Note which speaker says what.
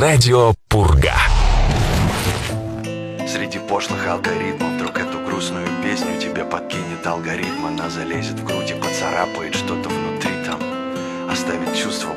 Speaker 1: Радио Пурга.
Speaker 2: Среди пошлых алгоритмов вдруг эту грустную песню тебе подкинет алгоритм. Она залезет в грудь и поцарапает что-то внутри там, оставит чувство